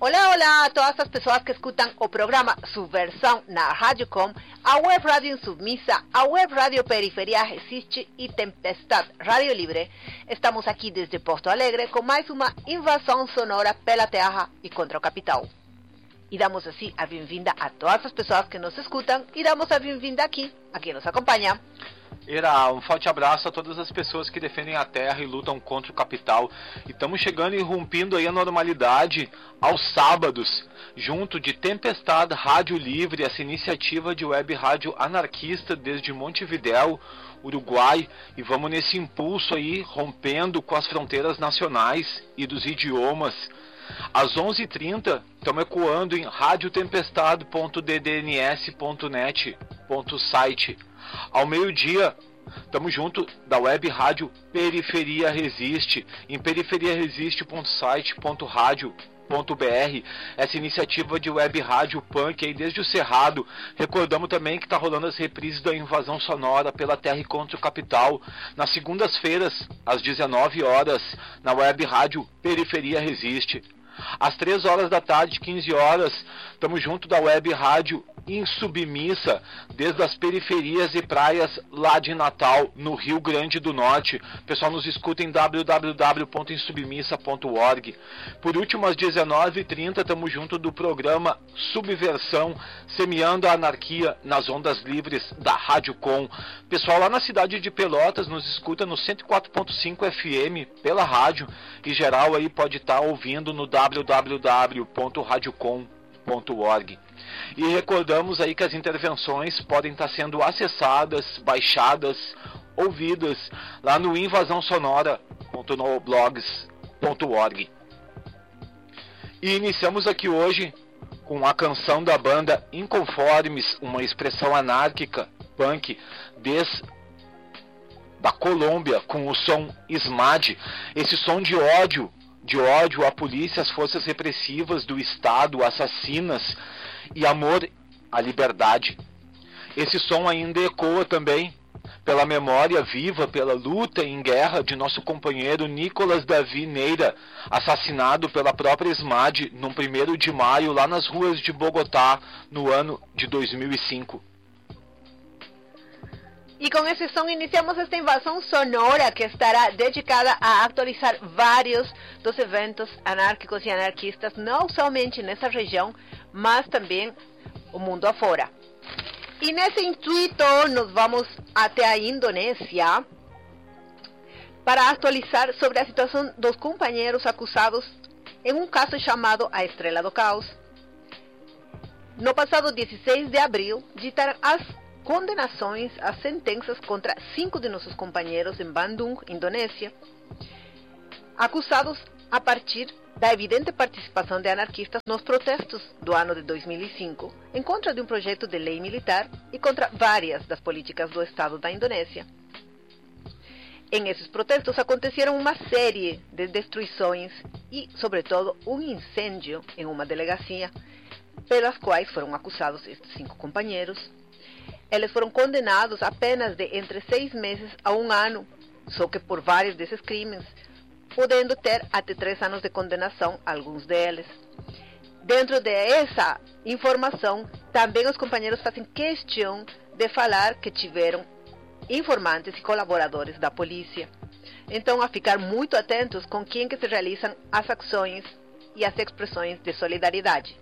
Olá, olá a todas as pessoas que escutam o programa Subversão na Rádio Com, a Web Rádio Insubmisa, a Web Rádio Periferia Resiste e Tempestade Rádio Livre. Estamos aqui desde Porto Alegre com mais uma invasão sonora pela terra e contra o capital. E damos assim a bem-vinda a todas as pessoas que nos escutam e damos a bem-vinda aqui, a quem nos acompanha. Era um forte abraço a todas as pessoas que defendem a terra e lutam contra o capital. E estamos chegando e rompindo aí a normalidade aos sábados, junto de Tempestade Rádio Livre, essa iniciativa de web rádio anarquista desde Montevidéu, Uruguai, e vamos nesse impulso aí, rompendo com as fronteiras nacionais e dos idiomas. Às 11h30, estamos ecoando em radiotempestade.ddns.net.site. Ao meio-dia, estamos junto da web rádio Periferia Resiste, em periferiaresiste.site.radio.br, essa iniciativa de web rádio punk aí desde o Cerrado. Recordamos também que está rolando as reprises da invasão sonora pela terra e contra o capital, nas segundas-feiras, às 19 horas, na web rádio Periferia Resiste. Às 3 horas da tarde, 15 horas, estamos junto da web rádio Insubmisa, desde as periferias e praias lá de Natal, no Rio Grande do Norte. O pessoal nos escuta em www.insubmisa.org. Por último, às 19h30, estamos junto do programa Subversão, semeando a anarquia nas ondas livres da Rádio Com. Pessoal lá na cidade de Pelotas nos escuta no 104.5 FM pela rádio, e geral aí pode estar ouvindo no www.radiocom.org. E recordamos aí que as intervenções podem estar sendo acessadas, baixadas, ouvidas lá no invasãosonora.noblogs.org. E iniciamos aqui hoje com a canção da banda Inconformes, uma expressão anárquica, punk, da Colômbia, com o som SMAD, esse som de ódio à polícia, às forças repressivas do Estado, assassinas, e amor à liberdade. Esse som ainda ecoa também pela memória viva, pela luta em guerra de nosso companheiro Nicolas Davi Neira, assassinado pela própria SMAD no 1º de maio, lá nas ruas de Bogotá, no ano de 2005. E com esse som iniciamos esta invasão sonora que estará dedicada a atualizar vários dos eventos anárquicos e anarquistas, não somente nessa região, mas também o mundo afora. E nesse intuito nós vamos até a Indonésia para atualizar sobre a situação dos companheiros acusados em um caso chamado A Estrela do Caos. No passado 16 de abril, ditaram as condenações, as sentenças contra 5 de nossos companheiros em Bandung, Indonésia, acusados a partir da evidente participação de anarquistas nos protestos do ano de 2005, em contra de um projeto de lei militar e contra várias das políticas do Estado da Indonésia. Em esses protestos aconteceram uma série de destruições e, sobretudo, um incêndio em uma delegacia, pelas quais foram acusados estes 5 companheiros. Eles foram condenados a penas de entre 6 meses a 1 ano, só que por vários desses crimes, podendo ter até 3 anos de condenação, alguns deles. Dentro dessa informação, também os companheiros fazem questão de falar que tiveram informantes e colaboradores da polícia. Então, a ficar muito atentos com quem que se realizam as ações e as expressões de solidariedade.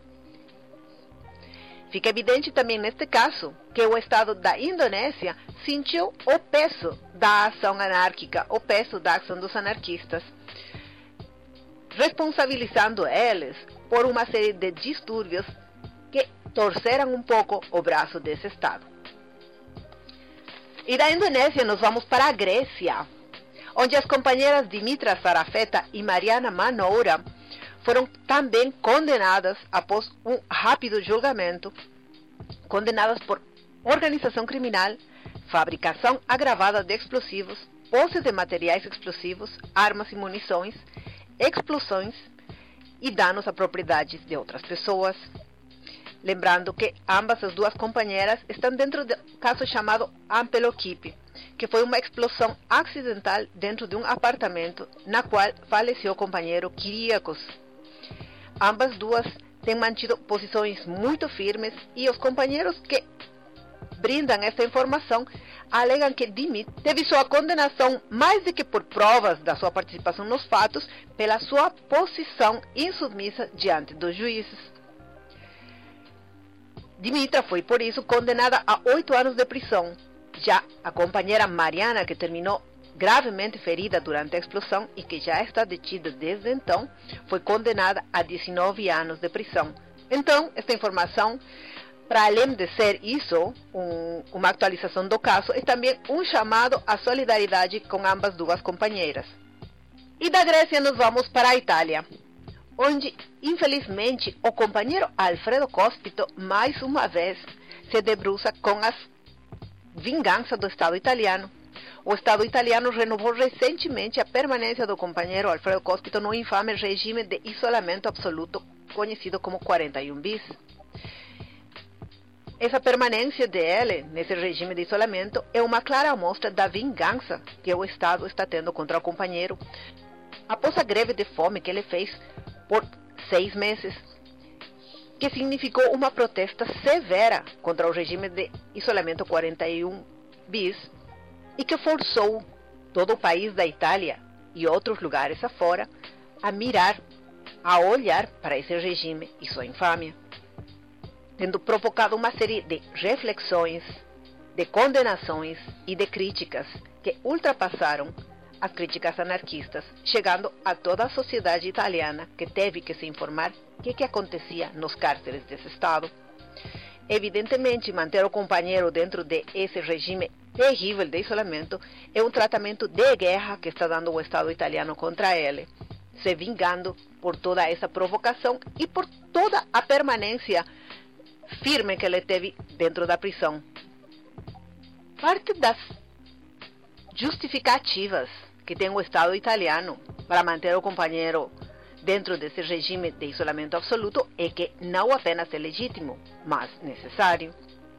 Fica evidente também neste caso que o Estado da Indonésia sentiu o peso da ação anárquica, o peso da ação dos anarquistas, responsabilizando eles por uma série de distúrbios que torceram um pouco o braço desse Estado. E da Indonésia nós vamos para a Grécia, onde as companheiras Dimitra Sarafeta e Mariana Manoura foram também condenadas após um rápido julgamento, condenadas por organização criminal, fabricação agravada de explosivos, posse de materiais explosivos, armas e munições, explosões e danos a propriedades de outras pessoas. Lembrando que ambas as duas companheiras estão dentro do caso chamado Ampeloquipe, que foi uma explosão acidental dentro de um apartamento na qual faleceu o companheiro Kyriakos. ambas duas têm mantido posições muito firmes e os companheiros que brindam esta informação alegam que Dimit teve sua condenação mais do que por provas da sua participação nos fatos, pela sua posição insubmissa diante dos juízes. Dimitra foi, por isso, condenada a 8 anos de prisão. Já a companheira Mariana, que terminou gravemente ferida durante a explosão e que já está detida desde então, foi condenada a 19 anos de prisão. Então, esta informação, para além de ser isso, uma atualização do caso, é também um chamado à solidariedade com ambas duas companheiras. E da Grécia nos vamos para a Itália, onde, infelizmente, o companheiro Alfredo Cospito, mais uma vez, se debruça com as vinganças do Estado italiano. O Estado italiano renovou recentemente a permanência do companheiro Alfredo Cospito no infame regime de isolamento absoluto, conhecido como 41 bis. Essa permanência dele nesse regime de isolamento é uma clara amostra da vingança que o Estado está tendo contra o companheiro após a greve de fome que ele fez por 6 meses, que significou uma protesta severa contra o regime de isolamento 41 bis e que forçou todo o país da Itália e outros lugares afora a olhar para esse regime e sua infâmia, tendo provocado uma série de reflexões, de condenações e de críticas que ultrapassaram as críticas anarquistas, chegando a toda a sociedade italiana, que teve que se informar o que acontecia nos cárceres desse Estado. Evidentemente, manter o companheiro dentro desse regime terrível de isolamento é um tratamento de guerra que está dando o Estado italiano contra ele, se vingando por toda essa provocação e por toda a permanência firme que ele teve dentro da prisão. Parte das justificativas que tem o Estado italiano para manter o companheiro dentro desse regime de isolamento absoluto é que não apenas é legítimo, mas necessário.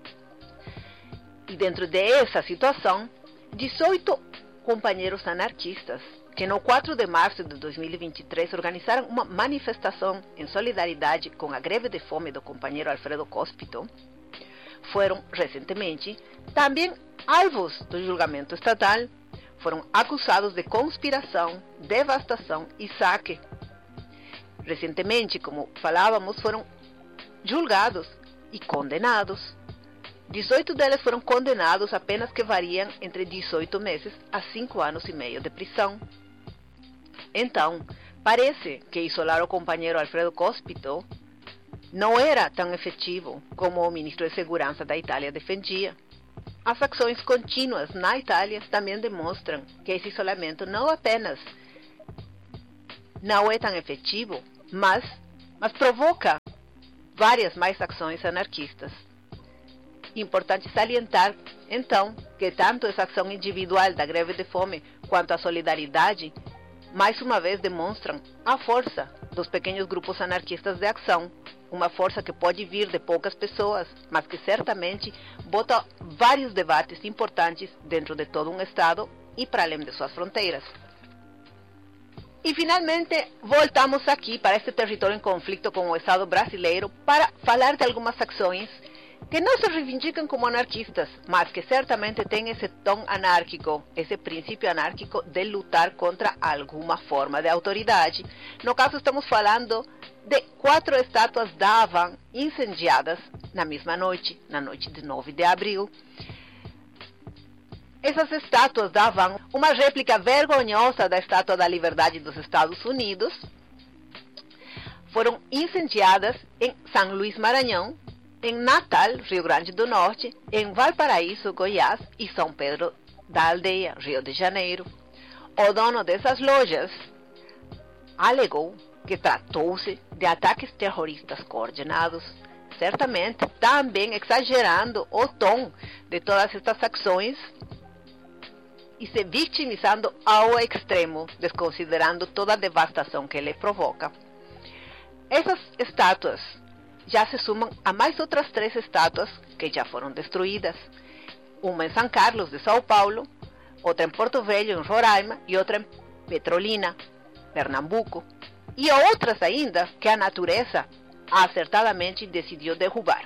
E dentro dessa situação, 18 companheiros anarquistas, que no 4 de março de 2023 organizaram uma manifestação em solidariedade com a greve de fome do companheiro Alfredo Cospito, foram recentemente também alvos do julgamento estatal. Foram acusados de conspiração, devastação e saque. Recentemente, como falávamos, foram julgados e condenados. 18 deles foram condenados a penas que variam entre 18 meses a 5 anos e meio de prisão. Então, parece que isolar o companheiro Alfredo Cospito não era tão efetivo como o ministro de Segurança da Itália defendia. As ações contínuas na Itália também demonstram que esse isolamento não apenas não é tão efetivo, mas provoca várias mais ações anarquistas. Importante salientar, então, que tanto essa ação individual da greve de fome quanto a solidariedade, mais uma vez demonstram a força dos pequenos grupos anarquistas de ação, uma força que pode vir de poucas pessoas, mas que certamente bota vários debates importantes dentro de todo um Estado e para além de suas fronteiras. E finalmente, voltamos aqui para este território em conflito com o Estado brasileiro para falar de algumas ações que não se reivindicam como anarquistas, mas que certamente têm esse tom anárquico, esse princípio anárquico de lutar contra alguma forma de autoridade. No caso, estamos falando de 4 estátuas da Havan incendiadas na mesma noite, na noite de 9 de abril. Essas estátuas da Havan, uma réplica vergonhosa da Estátua da Liberdade dos Estados Unidos, foram incendiadas em São Luís, Maranhão, em Natal, Rio Grande do Norte, em Valparaíso, Goiás e São Pedro da Aldeia, Rio de Janeiro. O dono dessas lojas alegou que tratou-se de ataques terroristas coordenados, certamente também exagerando o tom de todas estas ações e se vitimizando ao extremo, desconsiderando toda a devastação que ele provoca. Essas estátuas já se sumam a mais outras 3 estátuas que já foram destruídas. Uma em São Carlos, de São Paulo, outra em Porto Velho, em Roraima, e outra em Petrolina, Pernambuco. e outras ainda que a natureza acertadamente decidiu derrubar.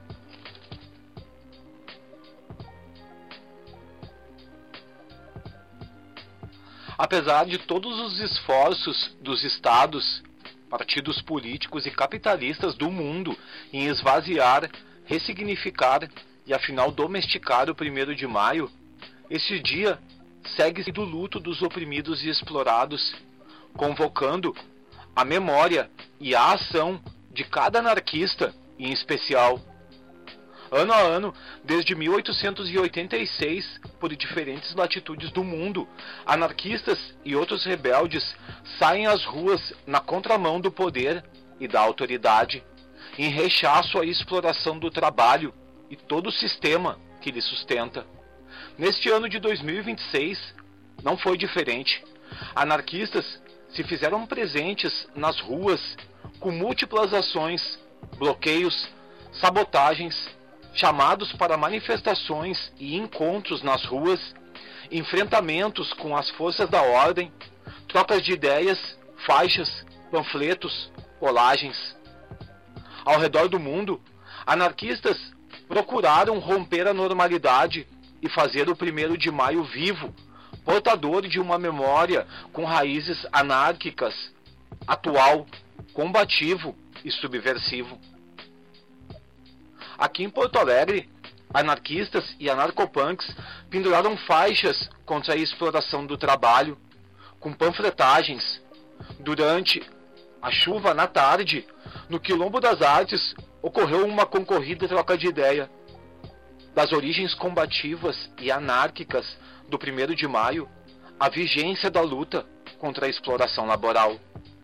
Apesar de todos os esforços dos estados, partidos políticos e capitalistas do mundo em esvaziar, ressignificar e afinal domesticar o 1º de maio, este dia segue-se do luto dos oprimidos e explorados, convocando a memória e a ação de cada anarquista em especial. Ano a ano, desde 1886, por diferentes latitudes do mundo, anarquistas e outros rebeldes saem às ruas na contramão do poder e da autoridade, em rechaço à exploração do trabalho e todo o sistema que lhe sustenta. Neste ano de 2026, não foi diferente. Anarquistas se fizeram presentes nas ruas com múltiplas ações, bloqueios, sabotagens, chamados para manifestações e encontros nas ruas, enfrentamentos com as forças da ordem, trocas de ideias, faixas, panfletos, colagens. Ao redor do mundo, anarquistas procuraram romper a normalidade e fazer o 1º de maio vivo, portador de uma memória com raízes anárquicas, atual, combativo e subversivo. Aqui em Porto Alegre, anarquistas e anarcopunks penduraram faixas contra a exploração do trabalho, com panfletagens. Durante a chuva na tarde, no Quilombo das Artes, ocorreu uma concorrida troca de ideia. Das origens combativas e anárquicas do 1º de maio, a vigência da luta contra a exploração laboral.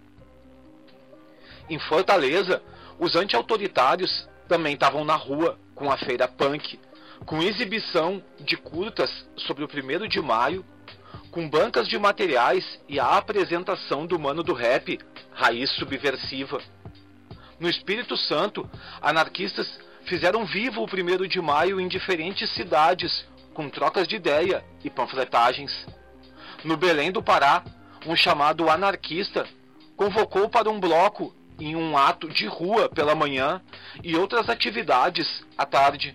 Em Fortaleza, os anti-autoritários também estavam na rua com a feira punk, com exibição de curtas sobre o 1º de maio, com bancas de materiais e a apresentação do mano do rap, Raiz Subversiva. No Espírito Santo, anarquistas fizeram vivo o 1º de maio em diferentes cidades, com trocas de ideia e panfletagens. No Belém do Pará, um chamado anarquista convocou para um bloco em um ato de rua pela manhã e outras atividades à tarde.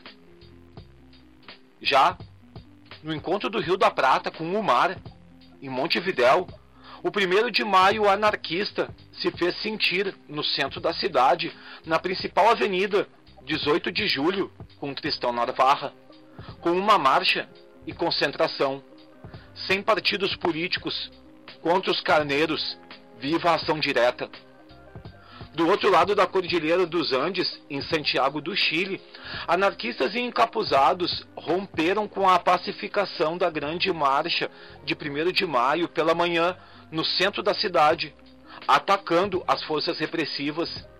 Já no encontro do Rio da Prata com o mar, em Montevidéu, o 1º de maio anarquista se fez sentir no centro da cidade, na principal avenida, 18 de julho, com Tristão Narvarra, com uma marcha e concentração, sem partidos políticos, contra os carneiros, viva a ação direta. Do outro lado da Cordilheira dos Andes, em Santiago do Chile, anarquistas e encapuzados romperam com a pacificação da grande marcha de 1º de maio pela manhã no centro da cidade, atacando as forças repressivas